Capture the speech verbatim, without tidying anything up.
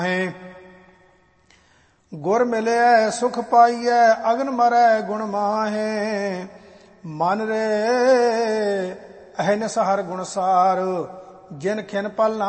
ਗੁਰ ਮਿਲਿਆ ਸੁਖ ਪਾਈਐ ਅਗਨ ਮਰੈ ਗੁਣ ਮਾਹੇ। ਮਨ ਰੇ ਅਹਨਿਸ ਹਰ ਗੁਣ ਸਾਰ ਜਿਨ ਖਿਨ ਪਲ